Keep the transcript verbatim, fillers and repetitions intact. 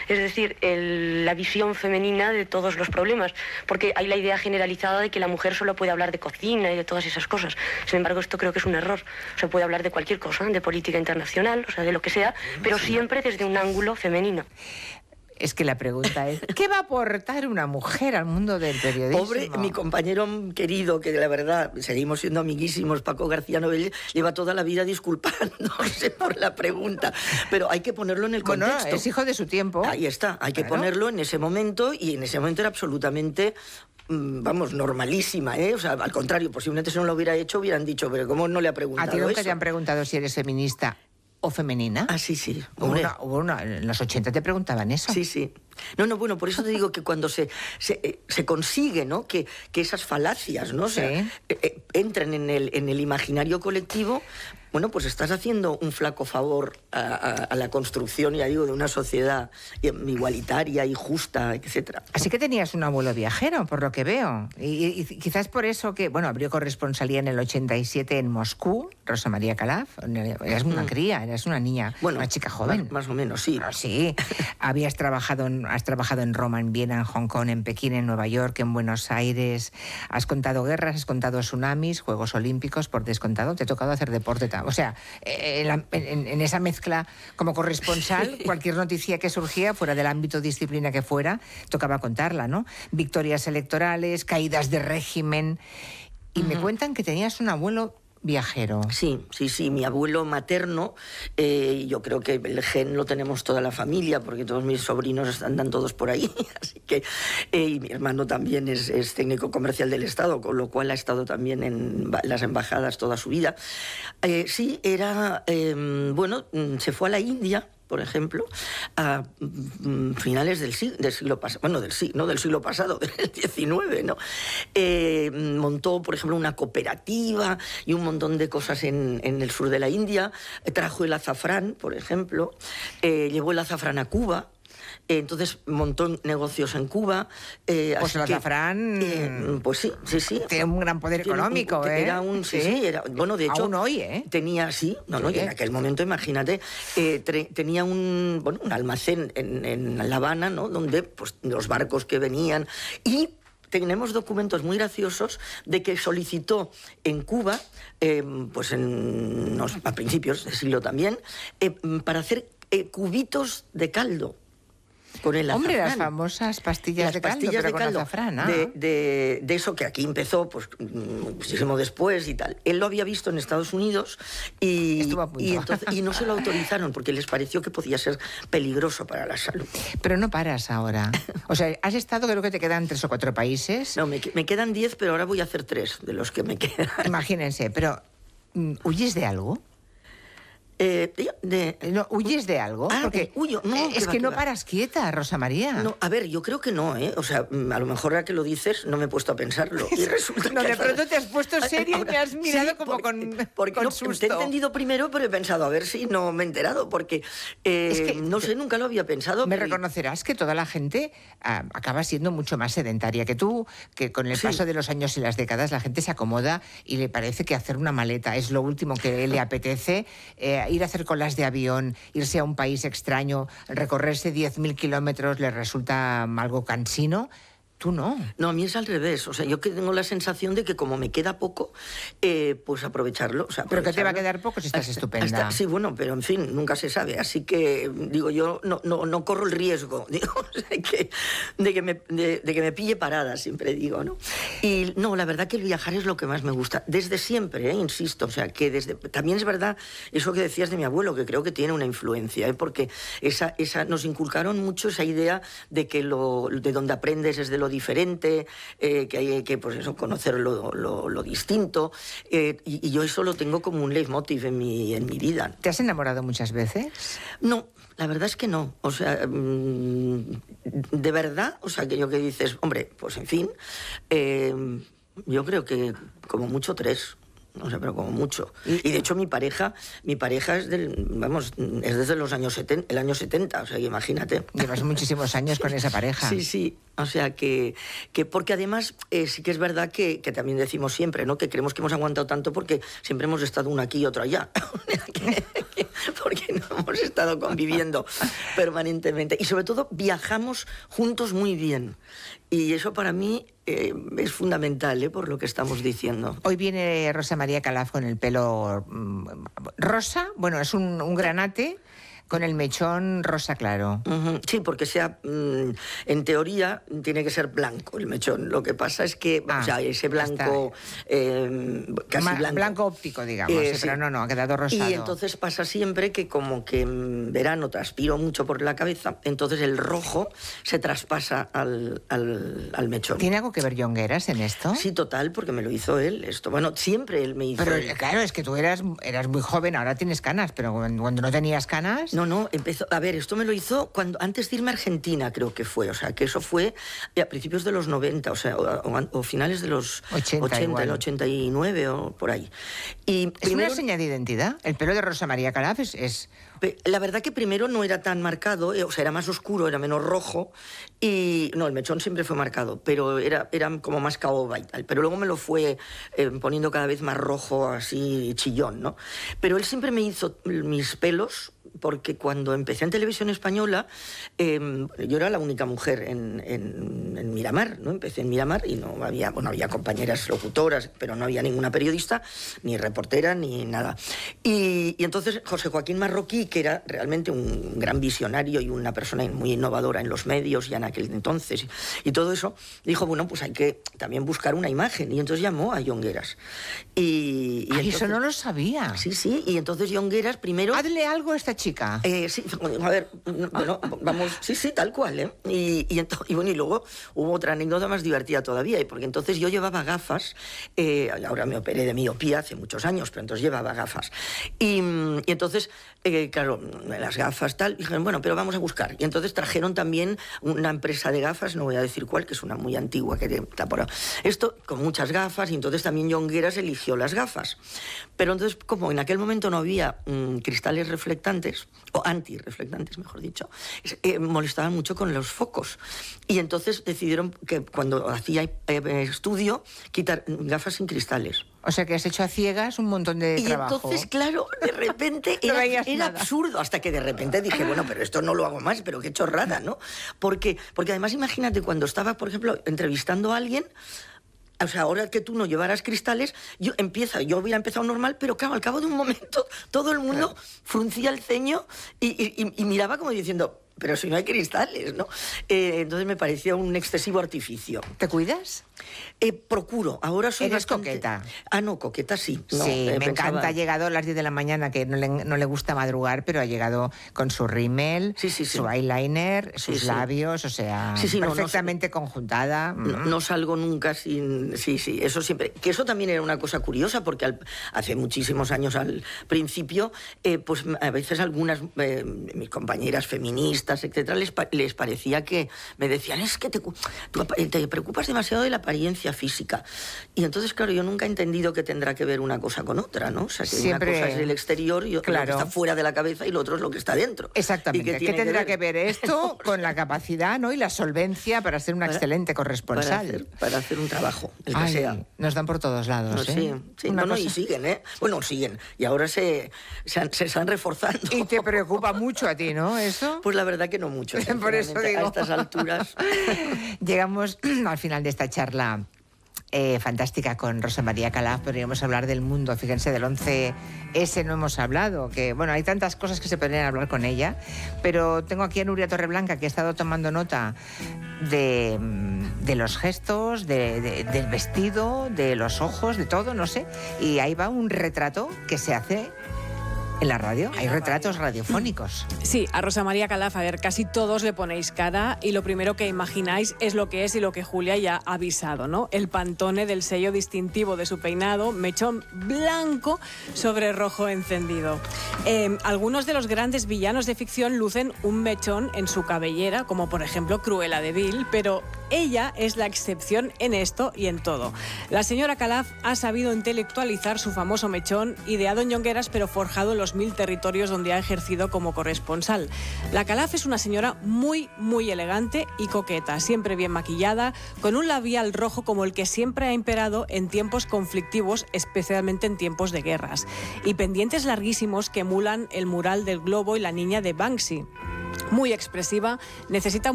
es decir, el, la visión femenina de todos los problemas, porque hay la idea generalizada de que la mujer solo puede hablar de cocina y de todas esas cosas. Sin embargo, esto creo que es un error. Se puede hablar de cualquier cosa, de política internacional, o sea, de lo que sea, pero siempre desde un ángulo femenino. Es que la pregunta es, ¿qué va a aportar una mujer al mundo del periodismo? Pobre mi compañero querido, que la verdad, seguimos siendo amiguísimos, Paco García Novell, lleva toda la vida disculpándose por la pregunta, pero hay que ponerlo en el contexto. Bueno, es hijo de su tiempo. Ahí está, hay que Claro. ponerlo en ese momento, y en ese momento era absolutamente, vamos, normalísima, ¿eh? O sea, al contrario, posiblemente si no lo hubiera hecho, hubieran dicho, pero ¿cómo no le ha preguntado ¿A ti nunca eso? te han preguntado si eres feminista o femenina? Ah, sí, sí. Hubo una, hubo una, en los ochenta te preguntaban eso. Sí, sí. No, no, bueno, por eso te digo que cuando se, se, eh, se consigue, ¿no?, que, que esas falacias, ¿no?, o sea, Sí. eh, eh, entren en el, en el imaginario colectivo, bueno, pues estás haciendo un flaco favor a, a, a la construcción, ya digo, de una sociedad igualitaria y justa, etcétera. Así que tenías un abuelo viajero, por lo que veo. Y, y quizás por eso que, bueno, abrió corresponsalía en el ochenta y siete en Moscú, Rosa María Calaf. Eras una Mm. cría, eras una niña, Bueno, una chica joven. Más, más o menos, sí. Pero sí, habías trabajado en, has trabajado en Roma, en Viena, en Hong Kong, en Pekín, en Nueva York, en Buenos Aires. Has contado guerras, has contado tsunamis, Juegos Olímpicos, por descontado. Te ha tocado hacer deporte. O sea, en, la, en, en esa mezcla como corresponsal, cualquier noticia que surgía, fuera del ámbito disciplina que fuera, tocaba contarla, ¿no? Victorias electorales, caídas de régimen. Y uh-huh. me cuentan que tenías un abuelo viajero. Sí, sí, sí, mi abuelo materno, eh, yo creo que el gen lo tenemos toda la familia, porque todos mis sobrinos andan todos por ahí, así que, eh, y mi hermano también es, es técnico comercial del Estado, con lo cual ha estado también en las embajadas toda su vida. Eh, sí, era, eh, bueno, se fue a la India, por ejemplo, a finales del siglo, del siglo pasado, bueno, del, no del siglo pasado, del diecinueve, ¿no? Eh, montó, por ejemplo, una cooperativa y un montón de cosas en, en el sur de la India, trajo el azafrán, por ejemplo, eh, llevó el azafrán a Cuba. Entonces montó negocios en Cuba. Eh, pues el azafrán... Eh, pues sí, sí, sí. Tiene un gran poder económico, un, ¿eh? Era un... Sí, sí, era... Bueno, de hecho... Aún hoy, ¿eh? Tenía, sí, no, sí. no, y en aquel momento, imagínate, eh, tre, tenía un, bueno, un almacén en, en La Habana, ¿no?, donde pues, los barcos que venían... Y tenemos documentos muy graciosos de que solicitó en Cuba, eh, pues en, no, a principios del siglo también, eh, para hacer eh, cubitos de caldo. Con el azafrán. Hombre, las famosas pastillas las de caldo, pastillas pero de con caldo, azafrán, ah. de, de, de eso que aquí empezó pues muchísimo después y tal. Él lo había visto en Estados Unidos y, y, entonces, y no se lo autorizaron porque les pareció que podía ser peligroso para la salud. Pero no paras ahora. O sea, has estado, creo que te quedan tres o cuatro países. No, me, me quedan diez, pero ahora voy a hacer tres de los que me quedan. Imagínense, pero ¿huyes de algo? Eh, de... No, ¿huyes de algo? Ah, porque huyo. No, es que, que va, no que paras quieta, Rosa María. No, a ver, yo creo que no, ¿eh? O sea, a lo mejor ahora que lo dices no me he puesto a pensarlo. Y resulta no, que de pronto te has puesto serio y me has mirado sí, como porque, con, porque con no, susto. Te he entendido primero, pero he pensado, a ver si no me he enterado, porque eh, es que, no sé, nunca lo había pensado. Me pero... reconocerás que toda la gente ah, acaba siendo mucho más sedentaria que tú, que con el paso sí. de los años y las décadas la gente se acomoda y le parece que hacer una maleta es lo último que le apetece, eh, ir a hacer colas de avión, ir a un país extraño, recorrerse diez mil kilómetros le resulta algo cansino. Tú no. No, a mí es al revés. O sea, yo que tengo la sensación de que como me queda poco, eh, pues aprovecharlo. O sea, ¿Pero qué te va a quedar poco si estás hasta, estupenda? Hasta, sí, bueno, pero en fin, nunca se sabe. Así que, digo, yo no, no, no corro el riesgo, digo, de que, de, que me, de, de que me pille parada, siempre digo, ¿no? Y no, la verdad que el viajar es lo que más me gusta. Desde siempre, ¿eh? Insisto. O sea, que desde... También es verdad eso que decías de mi abuelo, que creo que tiene una influencia, ¿eh? Porque esa, esa, nos inculcaron mucho esa idea de que lo, de donde aprendes es de lo diferente, eh, que hay que, pues eso, conocer lo, lo, lo distinto, eh, y, y yo eso lo tengo como un leitmotiv en mi, en mi vida. ¿Te has enamorado muchas veces? No, la verdad es que no. O sea, de verdad, o sea, que yo que dices, hombre, pues en fin, eh, yo creo que como mucho tres. No sé, pero como mucho. Y de hecho mi pareja, mi pareja es del, vamos, es desde los años setenta, el año setenta, o sea, que imagínate. Llevas muchísimos años con esa pareja. Sí, sí. O sea, que, que porque además eh, sí que es verdad que, que también decimos siempre, ¿no?, que creemos que hemos aguantado tanto porque siempre hemos estado uno aquí y otro allá. que, que, porque no hemos estado conviviendo permanentemente. Y sobre todo viajamos juntos muy bien. Y eso para mí eh, es fundamental, ¿eh? Por lo que estamos diciendo. Hoy viene Rosa María Calaf con el pelo mm, rosa, bueno, es un, un granate con el mechón rosa claro. Uh-huh. Sí, porque sea, mmm, en teoría tiene que ser blanco el mechón. Lo que pasa es que, ah, o sea, ese blanco, eh, casi Ma- blanco. Blanco óptico, digamos, eh, sí, sí. Pero no, no, ha quedado rosado. Y entonces pasa siempre que como que en verano transpiro mucho por la cabeza, entonces el rojo se traspasa al, al, al mechón. ¿Tiene algo que ver Jongueras en esto? Sí, total, porque me lo hizo él esto. Bueno, siempre él me hizo. Pero él. claro, es que tú eras, eras muy joven, ahora tienes canas, pero cuando, cuando no tenías canas... No, no, empezó... A ver, esto me lo hizo cuando antes de irme a Argentina, creo que fue. O sea, que eso fue a principios de los noventa, o sea, o, o, o finales de los ochenta, ochenta, el ochenta y nueve o por ahí. Y ¿Es primero... una señal de identidad? El pelo de Rosa María Calaf es... es... La verdad que primero no era tan marcado, o sea, era más oscuro, era menos rojo, y no, el mechón siempre fue marcado, pero era, era como más caoba y tal, pero luego me lo fue eh, poniendo cada vez más rojo, así chillón, ¿no? Pero él siempre me hizo mis pelos, porque cuando empecé en televisión española, eh, yo era la única mujer en, en, en Miramar, ¿no? Empecé en Miramar y no había, bueno, había compañeras locutoras, pero no había ninguna periodista, ni reportera, ni nada. Y, y entonces José Joaquín Marroquí, que era realmente un gran visionario y una persona muy innovadora en los medios ya en aquel entonces, y, y todo eso, dijo, bueno, pues hay que también buscar una imagen, y entonces llamó a Jongueras. Y, y Ay, entonces, eso no lo sabía. Sí, sí, y entonces Jongueras primero... Hazle algo a esta chica. Eh, sí, a ver, bueno, vamos, sí, sí, tal cual, ¿eh? Y, y, ento, y bueno, y luego hubo otra anécdota más divertida todavía, porque entonces yo llevaba gafas, eh, ahora me operé de miopía hace muchos años, pero entonces llevaba gafas. Y, y entonces, eh, claro, las gafas tal, dijeron, bueno, pero vamos a buscar. Y entonces trajeron también una empresa de gafas, no voy a decir cuál, que es una muy antigua, que está por ahí. Esto, con muchas gafas, y entonces también Jongueras eligió las gafas. Pero entonces, como en aquel momento no había mmm, cristales reflectantes, o antirreflectantes, mejor dicho, eh, molestaban mucho con los focos. Y entonces decidieron que cuando hacía eh, estudio, quitar gafas sin cristales. O sea que has hecho a ciegas un montón de y trabajo. Y entonces, claro, de repente no era, era nada. absurdo, hasta que de repente dije, bueno, pero esto no lo hago más, pero qué chorrada, ¿no? Porque, porque además imagínate, cuando estaba, por ejemplo, entrevistando a alguien, o sea, ahora que tú no llevaras cristales, yo empieza, yo hubiera empezado normal, pero claro, al cabo de un momento todo el mundo claro. fruncía el ceño y, y, y miraba como diciendo, pero si no hay cristales, ¿no? Eh, entonces me parecía un excesivo artificio. ¿Te cuidas? Eh, procuro. Ahora soy ¿Eres bastante... coqueta? Ah, no, coqueta sí. No, sí, eh, me pensaba... encanta. Ha llegado a las diez de la mañana, que no le, no le gusta madrugar, pero ha llegado con su rímel, sí, sí, sí. su eyeliner, sus sí, labios, sí. o sea, sí, sí, perfectamente no, no, conjuntada. No, no salgo nunca sin... Sí, sí, eso siempre... Que eso también era una cosa curiosa, porque al... hace muchísimos años al principio, eh, pues a veces algunas, eh, mis compañeras feministas, etcétera, les, pa... les parecía que me decían, es que te, tú te preocupas demasiado de la apariencia física. Y entonces, claro, yo nunca he entendido que tendrá que ver una cosa con otra, ¿no? O sea, que Siempre... una cosa es el exterior y otra claro. lo que está fuera de la cabeza y lo otro es lo que está dentro. Exactamente. ¿Qué tendrá que ver? que ver esto con la capacidad, ¿no? Y la solvencia para ser una para, excelente corresponsal? Para hacer, para hacer un trabajo, el Ay, que sea. Nos dan por todos lados, no, ¿eh? Sí, sí. No, cosa... no, y siguen, ¿eh? Bueno, siguen. Y ahora se, se, han, se están reforzando. ¿Y te preocupa mucho a ti, no, eso? Pues la verdad que no mucho. Por eso digo. A estas alturas. Llegamos al final de esta charla eh, fantástica con Rosa María Calaf. Podríamos hablar del mundo, fíjense, del once ese no hemos hablado, que bueno, hay tantas cosas que se podrían hablar con ella, pero tengo aquí a Nuria Torreblanca, que ha estado tomando nota de, de los gestos, de, de, del vestido, de los ojos, de todo, no sé, y ahí va un retrato que se hace en la radio. Hay retratos radiofónicos. Sí, a Rosa María Calaf, a ver, casi todos le ponéis cara y lo primero que imagináis es lo que es y lo que Julia ya ha avisado, ¿no? El pantone del sello distintivo de su peinado, mechón blanco sobre rojo encendido. Eh, algunos de los grandes villanos de ficción lucen un mechón en su cabellera, como por ejemplo Cruella de Vil, pero ella es la excepción en esto y en todo. La señora Calaf ha sabido intelectualizar su famoso mechón, ideado en Jonqueras pero forjado en los mil territorios donde ha ejercido como corresponsal. La Calaf es una señora muy, muy elegante y coqueta, siempre bien maquillada, con un labial rojo como el que siempre ha imperado en tiempos conflictivos, especialmente en tiempos de guerras, y pendientes larguísimos que emulan el mural del globo y la niña de Banksy. Muy expresiva, necesita